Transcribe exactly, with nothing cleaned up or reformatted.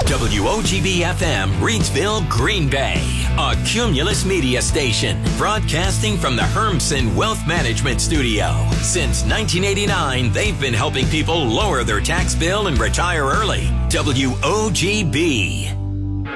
W O G B F M, Reidsville, Green Bay. A Cumulus Media station, broadcasting from the Hermson Wealth Management Studio. Since nineteen eighty-nine, they've been helping people lower their tax bill and retire early. W O G B.